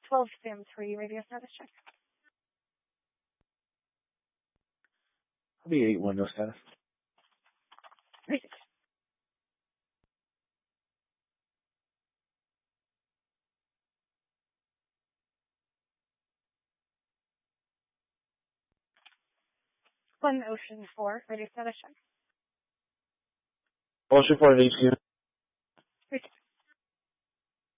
12 spam 3, radio status check. I'll be 8 window status. Research. One Ocean 4, radio status check. Ocean 4 HQ.